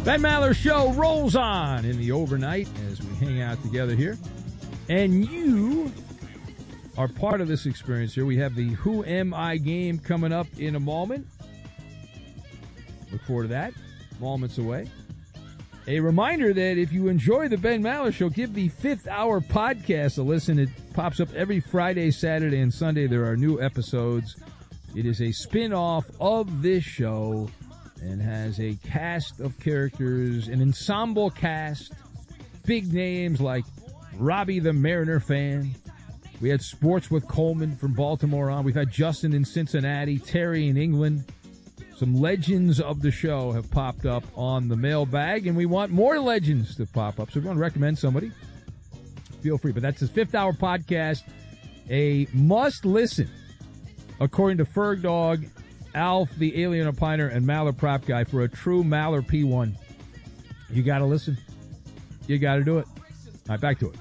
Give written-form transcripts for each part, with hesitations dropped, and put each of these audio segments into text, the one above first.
Ben Maller Show rolls on in the overnight as we hang out together here. And you are part of this experience here. We have the Who Am I game coming up in a moment. Look forward to that. Moments away. A reminder that if you enjoy the Ben Maller Show, give the Fifth Hour podcast a listen. It pops up every Friday, Saturday, and Sunday. There are new episodes. It is a spin-off of this show and has a cast of characters, an ensemble cast, big names like Robbie the Mariner fan. We had Sports with Coleman from Baltimore on. We've had Justin in Cincinnati, Terry in England. Some legends of the show have popped up on the mailbag, and we want more legends to pop up. So if you want to recommend somebody, feel free. But that's his Fifth Hour podcast, a must-listen, according to Ferg Dog, Alf, the Alien Opiner, and Maller Prop Guy. For a true Maller P1, you got to listen. You got to do it. All right, back to it.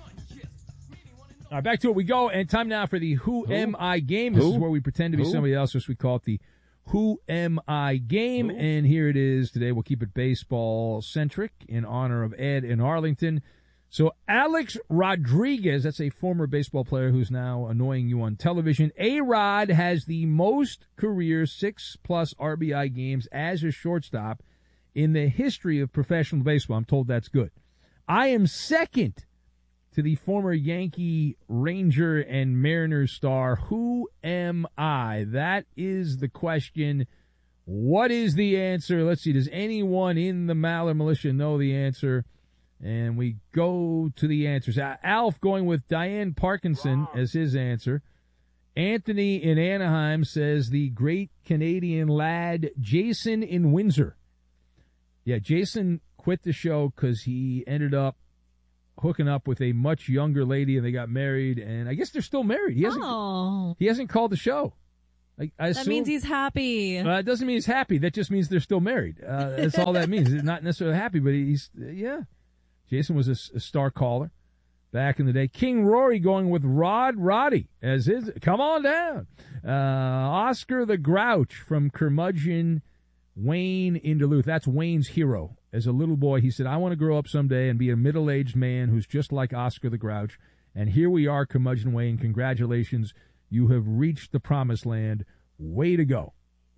All right, back to it we go. And time now for the Who Am I game. This is where we pretend to be somebody else, as we call it the Who Am I game. And here it is today. We'll keep it baseball-centric in honor of Ed in Arlington. So Alex Rodriguez, that's a former baseball player who's now annoying you on television. A-Rod has the most career 6+ RBI games as a shortstop in the history of professional baseball. I'm told that's good. I am second to the former Yankee, Ranger, and Mariners star. Who am I? That is the question. What is the answer? Let's see. Does anyone in the Maller Militia know the answer? And we go to the answers. Alf going with Diane Parkinson as his answer. Anthony in Anaheim says the great Canadian lad Jason in Windsor. Yeah, Jason quit the show because he ended up hooking up with a much younger lady, and they got married. And I guess they're still married. He hasn't called the show. I assume, that means he's happy. It doesn't mean he's happy. That just means they're still married. That's all that means. He's not necessarily happy, but he's Jason was a star caller back in the day. King Rory going with Roddy as his. Come on down. Oscar the Grouch from Curmudgeon, Wayne in Duluth. That's Wayne's hero. As a little boy, he said, I want to grow up someday and be a middle-aged man who's just like Oscar the Grouch. And here we are, Curmudgeon Wayne. Congratulations. You have reached the promised land. Way to go.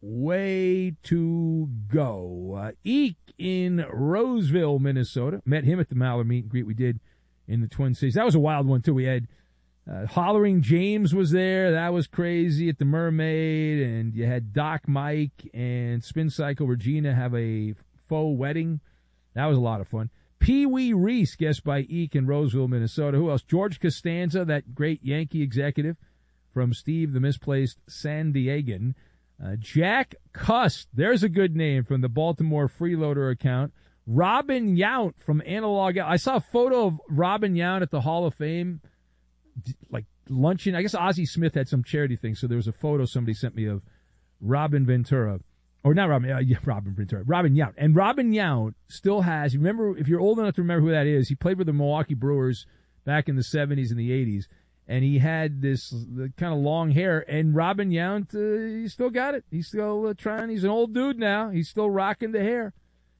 Way to go. Eek in Roseville, Minnesota. Met him at the Maller meet and greet we did in the Twin Cities. That was a wild one, too. We had Hollering James was there. That was crazy at the Mermaid. And you had Doc Mike and Spin Cycle Regina have a faux wedding. That was a lot of fun. Pee Wee Reese, guest by Eek in Roseville, Minnesota. Who else? George Costanza, that great Yankee executive from Steve the Misplaced Sandiegan. Jack Cust, there's a good name, from the Baltimore Freeloader account. Robin Yount from Analog. I saw a photo of Robin Yount at the Hall of Fame, like luncheon. I guess Ozzie Smith had some charity thing, so there was a photo somebody sent me of Robin Ventura. Or not Robin, Robin Ventura. Robin Yount. And Robin Yount still has, remember, if you're old enough to remember who that is, he played with the Milwaukee Brewers back in the 70s and the 80s. And he had this kind of long hair. And Robin Yount, he still got it. He's still trying. He's an old dude now. He's still rocking the hair.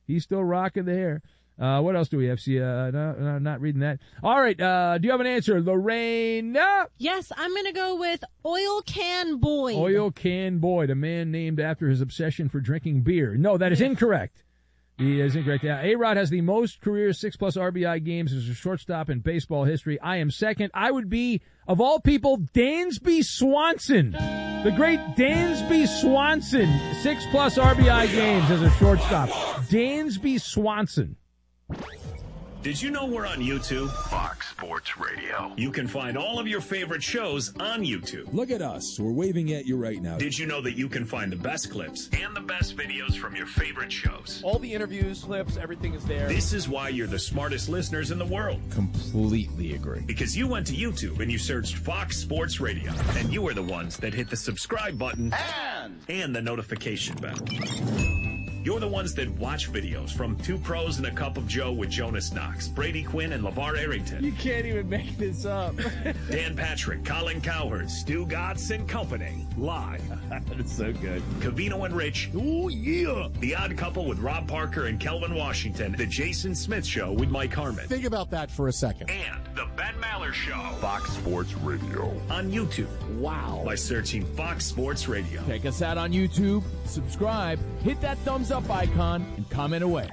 What else do we have? See, no, not reading that. All right. Do you have an answer, Lorraine? No. Yes, I'm going to go with Oil Can Boyd. Oil Can Boyd, a man named after his obsession for drinking beer. No, that is incorrect. He is incorrect. A-Rod has the most career 6+ RBI games as a shortstop in baseball history. I am second. I would be, of all people, Dansby Swanson. The great Dansby Swanson. 6+ RBI games as a shortstop. Dansby Swanson. Did you know we're on YouTube? Fox Sports Radio. You can find all of your favorite shows on YouTube. Look at us. We're waving at you right now. Did you know that you can find the best clips and the best videos from your favorite shows? All the interviews, clips, everything is there. This is why you're the smartest listeners in the world. Completely agree. Because you went to YouTube and you searched Fox Sports Radio. And you were the ones that hit the subscribe button and the notification bell. You're the ones that watch videos from Two Pros and a Cup of Joe with Jonas Knox, Brady Quinn, and LeVar Arrington. You can't even make this up. Dan Patrick, Colin Cowherd, Stu Gatz and company. Live. That's so good. Covino and Rich. Oh, yeah. The Odd Couple with Rob Parker and Kelvin Washington. The Jason Smith Show with Mike Harmon. Think about that for a second. And the Ben Maller Show. Fox Sports Radio. On YouTube. Wow. By searching Fox Sports Radio. Check us out on YouTube. Subscribe. Hit that thumbs up icon and comment away.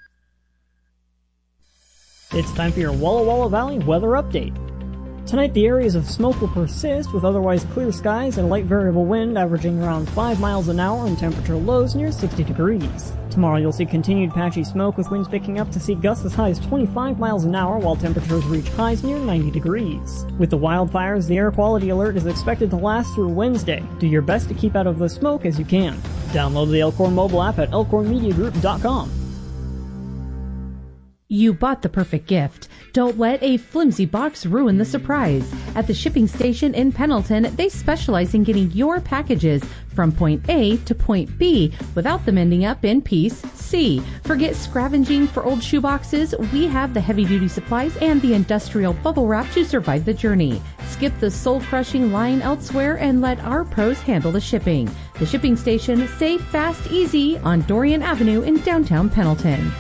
It's time for your Walla Walla Valley weather update. Tonight, the areas of smoke will persist with otherwise clear skies and light variable wind averaging around 5 miles an hour and temperature lows near 60 degrees. Tomorrow, you'll see continued patchy smoke with winds picking up to see gusts as high as 25 miles an hour while temperatures reach highs near 90 degrees. With the wildfires, the air quality alert is expected to last through Wednesday. Do your best to keep out of the smoke as you can. Download the Elkhorn mobile app at elkhornmediagroup.com. You bought the perfect gift. Don't let a flimsy box ruin the surprise. At the shipping station in Pendleton, they specialize in getting your packages from point A to point B without them ending up in piece C. Forget scavenging for old shoeboxes. We have the heavy-duty supplies and the industrial bubble wrap to survive the journey. Skip the soul-crushing line elsewhere and let our pros handle the shipping. The shipping station, safe, fast, easy on Dorian Avenue in downtown Pendleton.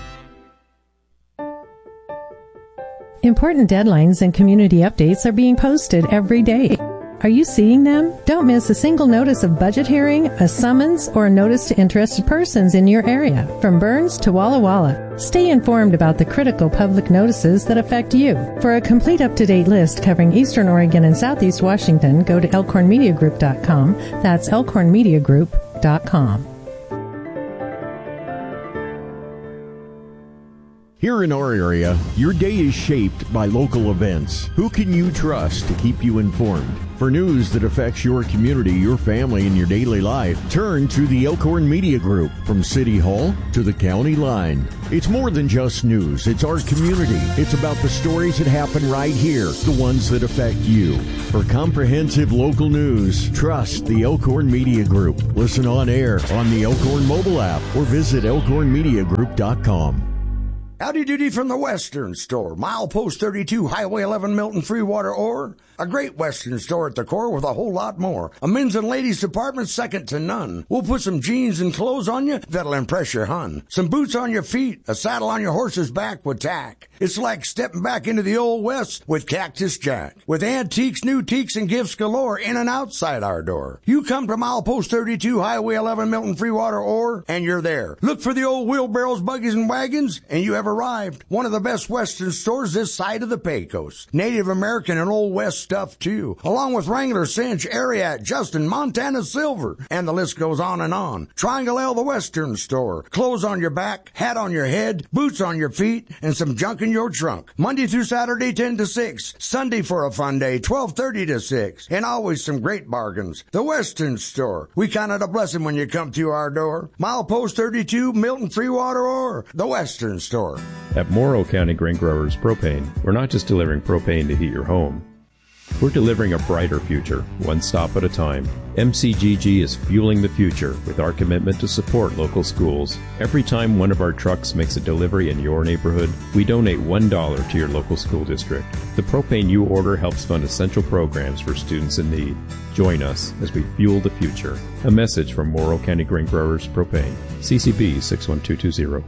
Important deadlines and community updates are being posted every day. Are you seeing them? Don't miss a single notice of budget hearing, a summons, or a notice to interested persons in your area, from Burns to Walla Walla. Stay informed about the critical public notices that affect you. For a complete up-to-date list covering Eastern Oregon and Southeast Washington, go to elkhornmediagroup.com. That's elkhornmediagroup.com. Here in our area, your day is shaped by local events. Who can you trust to keep you informed? For news that affects your community, your family, and your daily life, turn to the Elkhorn Media Group. From City Hall to the county line. It's more than just news. It's our community. It's about the stories that happen right here, the ones that affect you. For comprehensive local news, trust the Elkhorn Media Group. Listen on air on the Elkhorn mobile app or visit elkhornmediagroup.com. Howdy doody from the Western Store. Milepost 32, Highway 11, Milton, Freewater, Ore. A great Western store at the core with a whole lot more. A men's and ladies department second to none. We'll put some jeans and clothes on you that'll impress your hun. Some boots on your feet, a saddle on your horse's back with tack. It's like stepping back into the Old West with Cactus Jack. With antiques, new teaks, and gifts galore in and outside our door. You come to Milepost 32, Highway 11, Milton, Freewater, Ore, and you're there. Look for the old wheelbarrows, buggies, and wagons, and you have arrived. One of the best Western stores this side of the Pecos. Native American and Old West stuff, too. Along with Wrangler, Cinch, Ariat, Justin, Montana Silver, and the list goes on and on. Triangle L, the Western Store. Clothes on your back, hat on your head, boots on your feet, and some junk in your trunk. Monday through Saturday, 10 to 6. Sunday for a fun day, 12:30 to 6. And always some great bargains. The Western Store. We count it a blessing when you come to our door. Milepost 32, Milton, Freewater, or the Western Store. At Morrow County Grain Growers Propane, we're not just delivering propane to heat your home. We're delivering a brighter future, one stop at a time. MCGG is fueling the future with our commitment to support local schools. Every time one of our trucks makes a delivery in your neighborhood, we donate $1 to your local school district. The propane you order helps fund essential programs for students in need. Join us as we fuel the future. A message from Morrow County Grain Growers Propane. CCB 61220.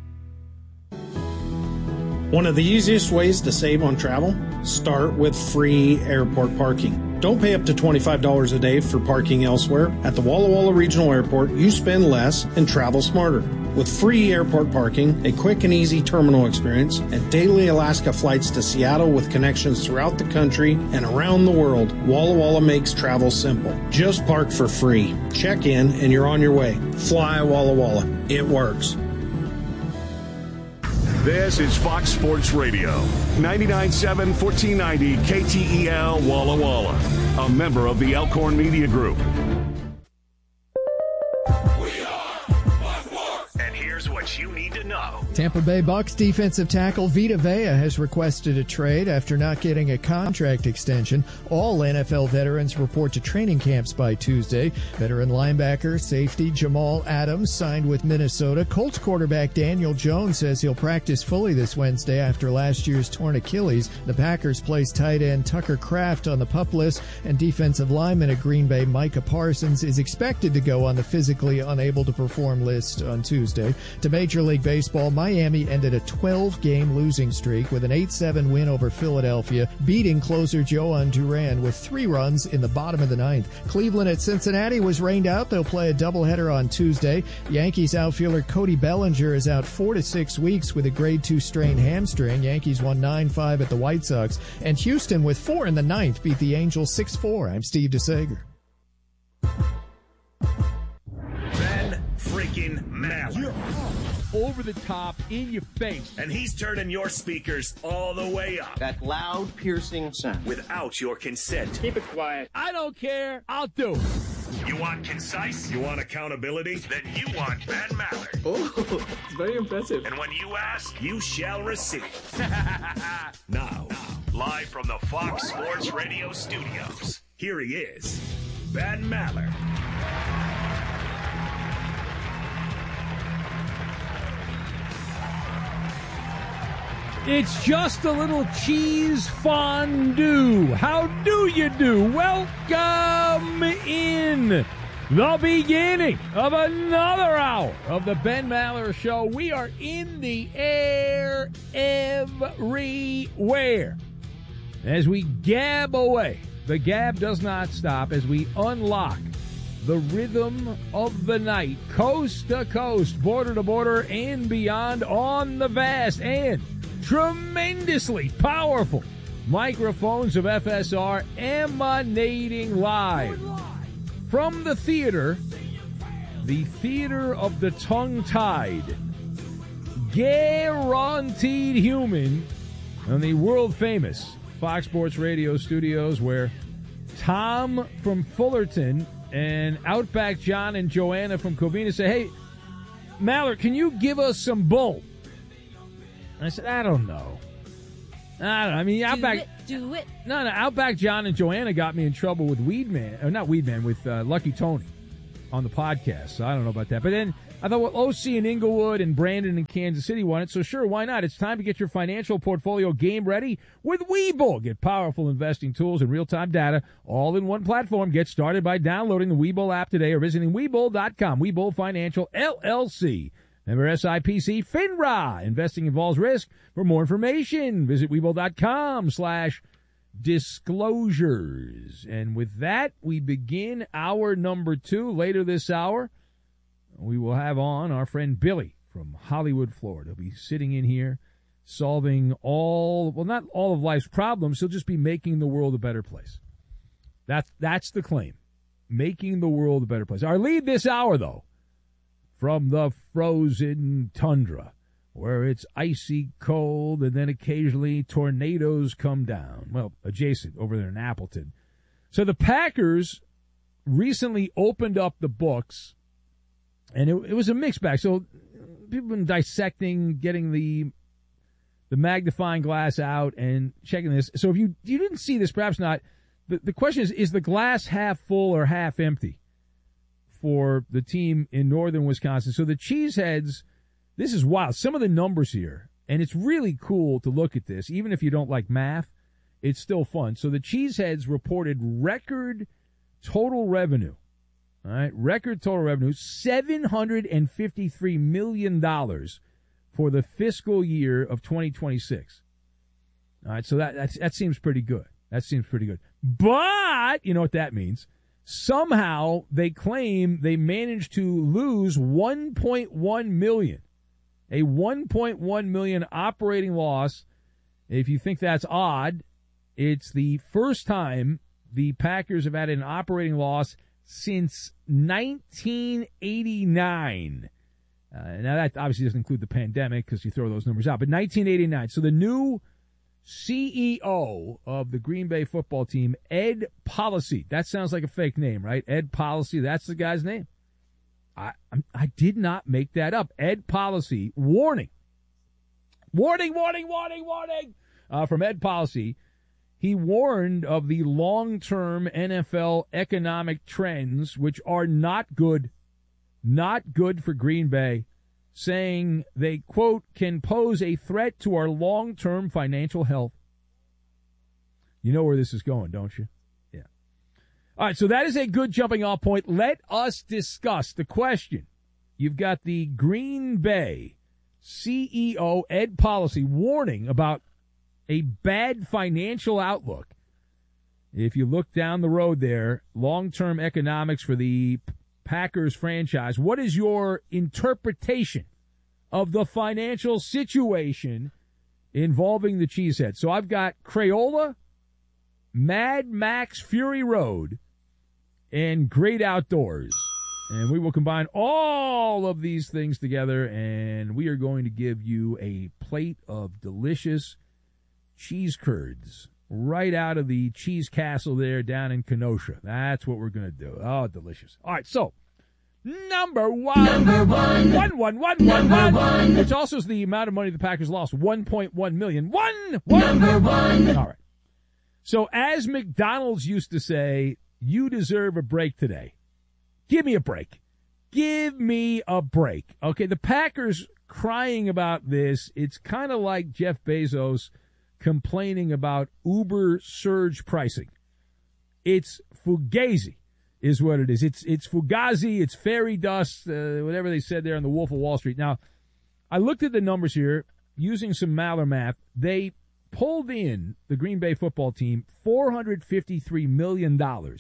One of the easiest ways to save on travel? Start with free airport parking. Don't pay up to $25 a day for parking elsewhere. At the Walla Walla Regional Airport, you spend less and travel smarter. With free airport parking, a quick and easy terminal experience, and daily Alaska flights to Seattle with connections throughout the country and around the world, Walla Walla makes travel simple. Just park for free. Check in and you're on your way. Fly Walla Walla. It works. This is Fox Sports Radio, 99.7, 1490 KTEL Walla Walla, a member of the Elkhorn Media Group. And here's what what you need to know. Tampa Bay Bucks defensive tackle Vita Vea has requested a trade after not getting a contract extension. All NFL veterans report to training camps by Tuesday. Veteran linebacker, safety Jamal Adams signed with Minnesota. Colts quarterback Daniel Jones says he'll practice fully this Wednesday after last year's torn Achilles. The Packers placed tight end Tucker Kraft on the PUP list, and defensive lineman at Green Bay Micah Parsons is expected to go on the physically unable to perform list on Tuesday. To Major League Baseball, Miami ended a 12-game losing streak with an 8-7 win over Philadelphia, beating closer Joan Duran with 3 runs in the bottom of the ninth. Cleveland at Cincinnati was rained out. They'll play a doubleheader on Tuesday. Yankees outfielder Cody Bellinger is out 4 to 6 weeks with a grade 2 strained hamstring. Yankees won 9-5 at the White Sox. And Houston, with 4 in the ninth, beat the Angels 6-4. I'm Steve DeSager. Ben freaking Maller. You're over the top, in your face. And he's turning your speakers all the way up. That loud, piercing sound. Without your consent. Keep it quiet. I don't care. I'll do it. You want concise? You want accountability? Then you want Ben Maller. Oh, it's very impressive. And when you ask, you shall receive. Now, live from the Fox Sports Radio studios, here he is, Ben Maller. It's just a little cheese fondue. How do you do? Welcome in the beginning of another hour of the Ben Maller Show. We are in the air everywhere as we gab away. The gab does not stop as we unlock the rhythm of the night, coast to coast, border to border, and beyond on the vast and tremendously powerful microphones of FSR, emanating live from the theater of the tongue-tied, guaranteed human, on the world-famous Fox Sports Radio studios, where Tom from Fullerton and Outback John and Joanna from Covina say, "Hey, Maller, can you give us some bull?" And I said, I don't know. I mean, Outback. Do it. No, Outback John and Joanna got me in trouble with with Lucky Tony on the podcast. So I don't know about that. But then I thought, well, OC in Inglewood and Brandon in Kansas City won it. So sure, why not? It's time to get your financial portfolio game ready with Webull. Get powerful investing tools and real-time data all in one platform. Get started by downloading the Webull app today or visiting Webull.com. Webull Financial, LLC. Member SIPC, FINRA. Investing involves risk. For more information, visit Webull.com/disclosures. And with that, we begin hour number 2. Later this hour, we will have on our friend Billy from Hollywood, Florida. He'll be sitting in here solving not all of life's problems. He'll just be making the world a better place. That's the claim. Making the world a better place. Our lead this hour, though, from the frozen tundra, where it's icy cold and then occasionally tornadoes come down. Well, adjacent over there in Appleton. So the Packers recently opened up the books, and it was a mixed bag. So people have been dissecting, getting the magnifying glass out and checking this. So if you didn't see this, perhaps not, the question is the glass half full or half empty for the team in northern Wisconsin? So the Cheeseheads, this is wild. Some of the numbers here, and it's really cool to look at this. Even if you don't like math, it's still fun. So the Cheeseheads reported record total revenue. All right, record total revenue, $753 million for the fiscal year of 2026. All right, so that seems pretty good. That seems pretty good. But you know what that means. Somehow they claim they managed to lose $1.1 million. A $1.1 million operating loss. If you think that's odd, it's the first time the Packers have had an operating loss since 1989. Now, that obviously doesn't include the pandemic because you throw those numbers out. But 1989. So the new CEO of the Green Bay football team, Ed Policy. That sounds like a fake name, right? Ed Policy, that's the guy's name. I did not make that up. Ed Policy, warning. Warning. From Ed Policy, he warned of the long-term NFL economic trends, which are not good for Green Bay, saying they, quote, can pose a threat to our long-term financial health. You know where this is going, don't you? Yeah. All right, so that is a good jumping-off point. Let us discuss the question. You've got the Green Bay CEO, Ed Policy, warning about a bad financial outlook. If you look down the road there, long-term economics for the Packers franchise, what is your interpretation of the financial situation involving the Cheesehead? So I've got Crayola, Mad Max Fury Road, and Great Outdoors. And we will combine all of these things together, and we are going to give you a plate of delicious cheese curds right out of the cheese castle there down in Kenosha. That's what we're going to do. Oh, delicious. All right, so number one. Which also is the amount of money the Packers lost, $1.1 million. Number one. All right. So as McDonald's used to say, you deserve a break today. Give me a break. Give me a break. Okay, the Packers crying about this, it's kind of like Jeff Bezos complaining about Uber surge pricing. It's fugazi is what it is. It's fugazi, it's fairy dust, whatever they said there on the Wolf of Wall Street. Now, I looked at the numbers here using some Maller math. They pulled in, the Green Bay football team, $453 million.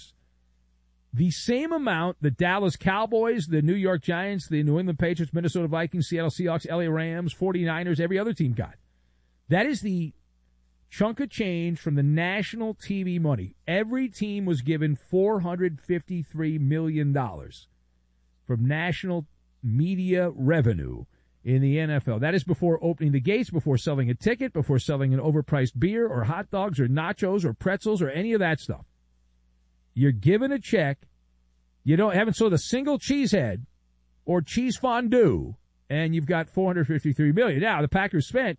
The same amount the Dallas Cowboys, the New York Giants, the New England Patriots, Minnesota Vikings, Seattle Seahawks, LA Rams, 49ers, every other team got. That is the chunk of change from the national TV money. Every team was given $453 million from national media revenue in the NFL. That is before opening the gates, before selling a ticket, before selling an overpriced beer or hot dogs or nachos or pretzels or any of that stuff. You're given a check. You haven't sold a single cheesehead or cheese fondue, and you've got $453 million. Now, the Packers spent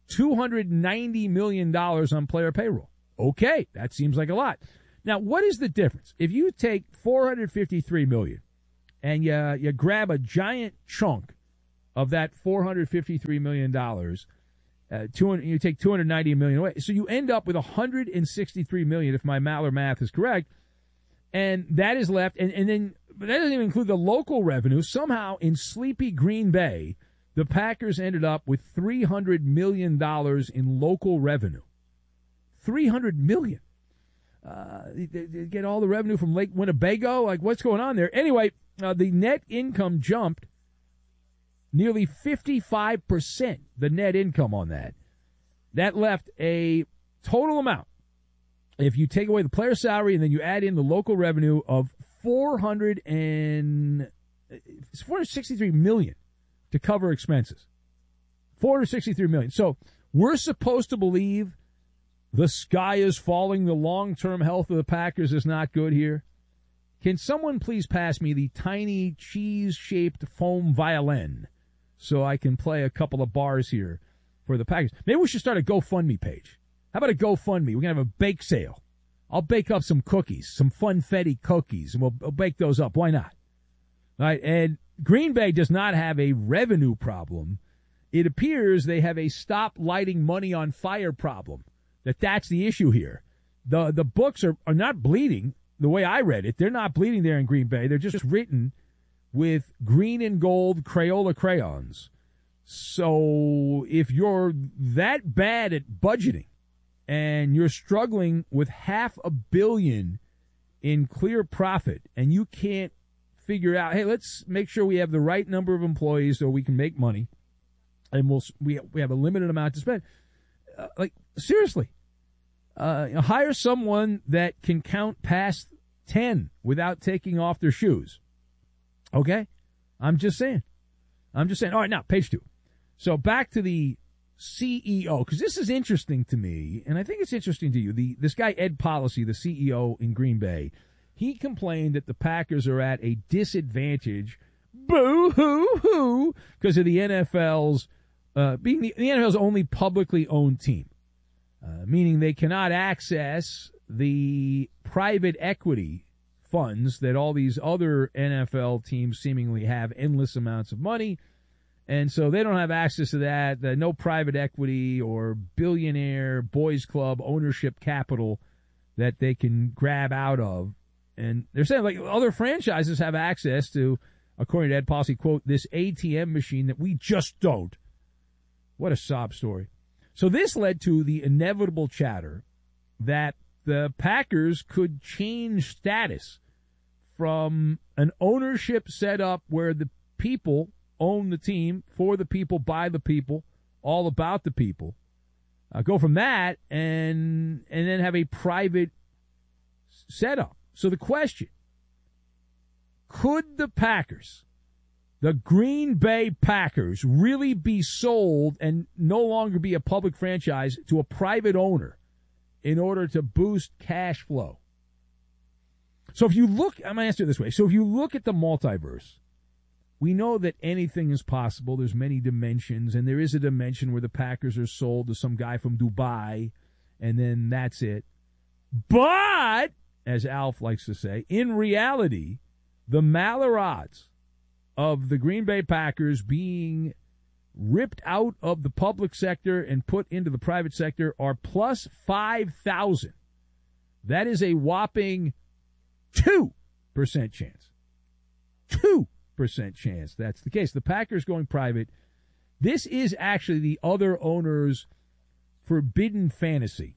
$290 million on player payroll. Okay, that seems like a lot. Now, what is the difference? If you take $453 million and you grab a giant chunk of that $453 million, you take $290 million away, so you end up with $163 million, if my Maller math is correct. And that is left, and then but that doesn't even include the local revenue. Somehow, in sleepy Green Bay, the Packers ended up with $300 million in local revenue. $300 million. They get all the revenue from Lake Winnebago? Like, what's going on there? Anyway, the net income jumped nearly 55%, the net income on that. That left a total amount, if you take away the player salary and then you add in the local revenue, of $463 million to cover expenses. $463 million. So we're supposed to believe the sky is falling, the long-term health of the Packers is not good here. Can someone please pass me the tiny cheese-shaped foam violin so I can play a couple of bars here for the Packers? Maybe we should start a GoFundMe page. How about a GoFundMe? We're going to have a bake sale. I'll bake up some cookies, some funfetti cookies, and we'll bake those up. Why not? All right, and Green Bay does not have a revenue problem. It appears they have a stop lighting money on fire problem. That's the issue here. The books are not bleeding the way I read it. They're not bleeding there in Green Bay. They're just written with green and gold Crayola crayons. So if you're that bad at budgeting and you're struggling with $500 million in clear profit and you can't figure out, hey, let's make sure we have the right number of employees so we can make money and we have a limited amount to spend. Seriously, hire someone that can count past 10 without taking off their shoes. Okay? I'm just saying. All right, now, page 2. So back to the CEO, because this is interesting to me, and I think it's interesting to you. This guy, Ed Policy, the CEO in Green Bay, he complained that the Packers are at a disadvantage boo-hoo-hoo, because of the NFL's being the NFL's only publicly owned team, meaning they cannot access the private equity funds that all these other NFL teams seemingly have endless amounts of money. And so they don't have access to that. No private equity or billionaire boys club ownership capital that they can grab out of. And they're saying, like, other franchises have access to, according to Ed Posse, quote, this ATM machine that we just don't. What a sob story. So this led to the inevitable chatter that the Packers could change status from an ownership setup where the people own the team, for the people, by the people, all about the people. Go from that and then have a private setup. So the question, could the Packers, the Green Bay Packers, really be sold and no longer be a public franchise to a private owner in order to boost cash flow? So if you look, I'm going to answer it this way. So if you look at the multiverse, we know that anything is possible. There's many dimensions, and there is a dimension where the Packers are sold to some guy from Dubai, and then that's it. But, as Alf likes to say, in reality, the Maller odds of the Green Bay Packers being ripped out of the public sector and put into the private sector are plus 5,000. That is a whopping 2% chance. 2% chance that's the case. The Packers going private. This is actually the other owner's forbidden fantasy.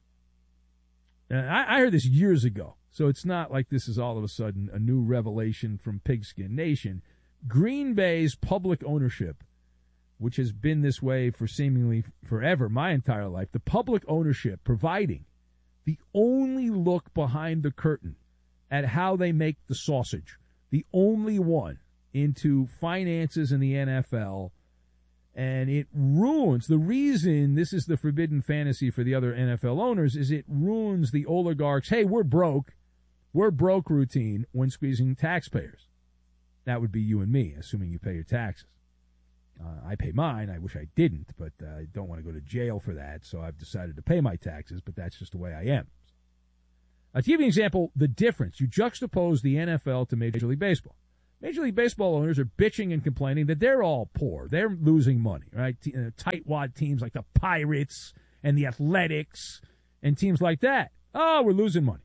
I heard this years ago, so it's not like this is all of a sudden a new revelation from Pigskin Nation. Green Bay's public ownership, which has been this way for seemingly forever, my entire life, the public ownership providing the only look behind the curtain at how they make the sausage, the only one into finances in the NFL, and it ruins. The reason this is the forbidden fantasy for the other NFL owners is it ruins the oligarchs' hey, we're broke routine when squeezing taxpayers. That would be you and me, assuming you pay your taxes. I pay mine. I wish I didn't, but I don't want to go to jail for that, so I've decided to pay my taxes, but that's just the way I am. To give you an example, the difference. You juxtapose the NFL to Major League Baseball. Major League Baseball owners are bitching and complaining that they're all poor. They're losing money, right? Tightwad teams like the Pirates and the Athletics and teams like that. Oh, we're losing money.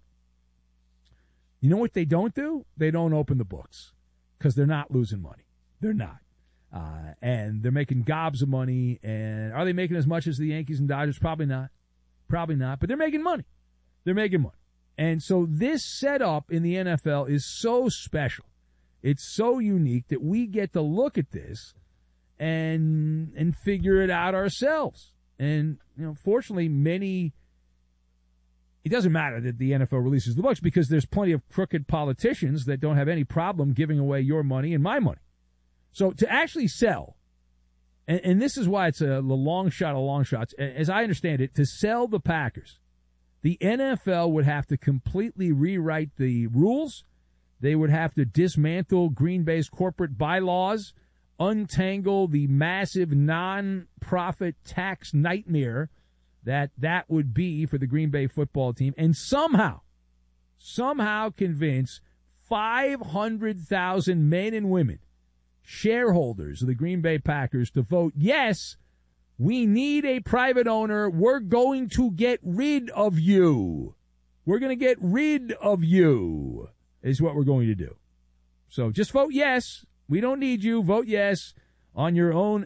You know what they don't do? They don't open the books because they're not losing money. They're not. And they're making gobs of money. And are they making as much as the Yankees and Dodgers? Probably not. Probably not. But they're making money. They're making money. And so this setup in the NFL is so special. It's so unique that we get to look at this and figure it out ourselves. And, you know, fortunately, it doesn't matter that the NFL releases the books because there's plenty of crooked politicians that don't have any problem giving away your money and my money. So to actually sell, and this is why it's a long shot of long shots, as I understand it, to sell the Packers, the NFL would have to completely rewrite the rules. They would have to dismantle Green Bay's corporate bylaws, untangle the massive non-profit tax nightmare that would be for the Green Bay football team, and somehow convince 500,000 men and women, shareholders of the Green Bay Packers, to vote, yes, we need a private owner. We're going to get rid of you. We're going to get rid of you. Is what we're going to do. So just vote yes. We don't need you. Vote yes on your own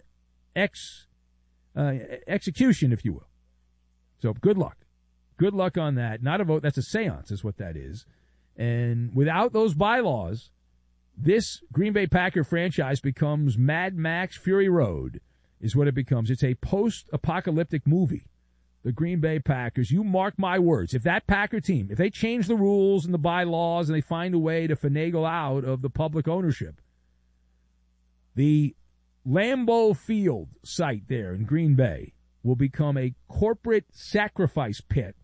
execution, if you will. So good luck. Good luck on that. Not a vote. That's a seance is what that is. And without those bylaws, this Green Bay Packer franchise becomes Mad Max Fury Road is what it becomes. It's a post-apocalyptic movie. The Green Bay Packers, you mark my words, if that Packer team, if they change the rules and the bylaws and they find a way to finagle out of the public ownership, the Lambeau Field site there in Green Bay will become a corporate sacrifice pit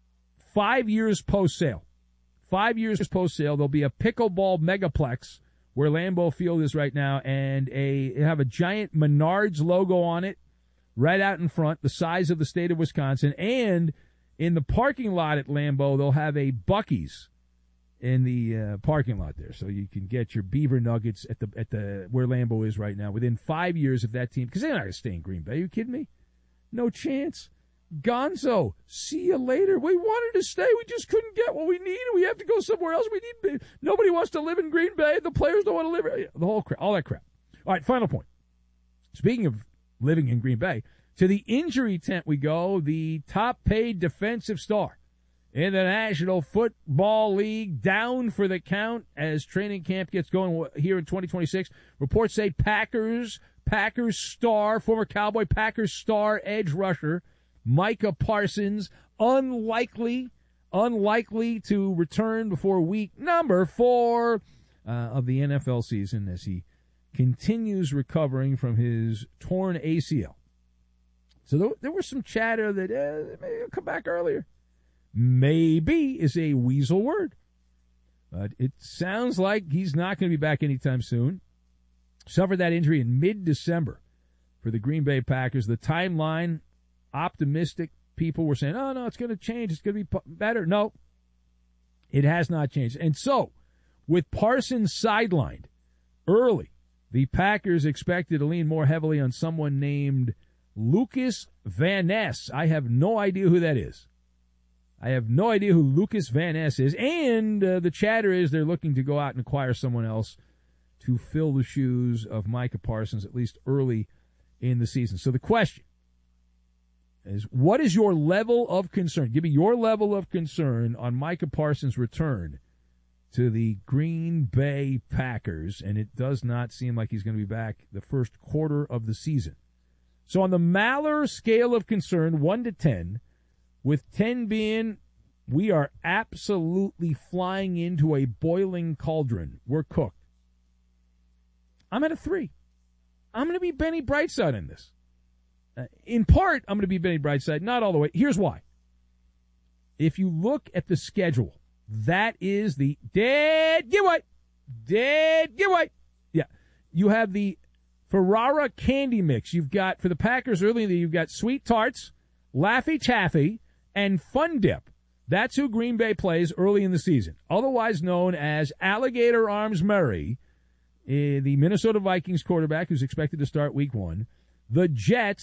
5 years post-sale. 5 years post-sale, there'll be a pickleball megaplex where Lambeau Field is right now, and have a giant Menards logo on it right out in front, the size of the state of Wisconsin. And in the parking lot at Lambeau, they'll have a Buc-ee's in the parking lot there, so you can get your Beaver Nuggets at the where Lambeau is right now. Within 5 years of that team, because they're not going to stay in Green Bay. Are you kidding me? No chance. Gonzo, see you later. We wanted to stay. We just couldn't get what we needed. We have to go somewhere else. Nobody wants to live in Green Bay. The players don't want to live here. The whole crap, all that crap. All right, final point. Speaking of living in Green Bay, to the injury tent we go. The top-paid defensive star in the National Football League down for the count as training camp gets going here in 2026. Reports say Packers star, former Cowboy Packers star edge rusher Micah Parsons, unlikely to return before week number 4 of the NFL season as he continues recovering from his torn ACL. So there was some chatter that maybe he'll come back earlier. Maybe is a weasel word. But it sounds like he's not going to be back anytime soon. Suffered that injury in mid-December for the Green Bay Packers. The timeline, optimistic people were saying, oh, no, it's going to change. It's going to be better. No, it has not changed. And so, with Parsons sidelined early, the Packers expected to lean more heavily on someone named Lucas Van Ness. I have no idea who that is. I have no idea who Lucas Van Ness is. And the chatter is they're looking to go out and acquire someone else to fill the shoes of Micah Parsons, at least early in the season. So the question is, what is your level of concern? Give me your level of concern on Micah Parsons' return to the Green Bay Packers, and it does not seem like he's going to be back the first quarter of the season. So on the Maller scale of concern, 1 to 10, with 10 being we are absolutely flying into a boiling cauldron. We're cooked. I'm at a 3. I'm going to be Benny Brightside in this. In part, I'm going to be Benny Brightside, not all the way. Here's why. If you look at the schedule, that is the dead giveaway. Yeah. You have the Ferrara candy mix. You've got, for the Packers early in the year, you've got Sweet Tarts, Laffy Taffy, and Fun Dip. That's who Green Bay plays early in the season, otherwise known as Alligator Arms Murray, the Minnesota Vikings quarterback who's expected to start week 1. The Jets,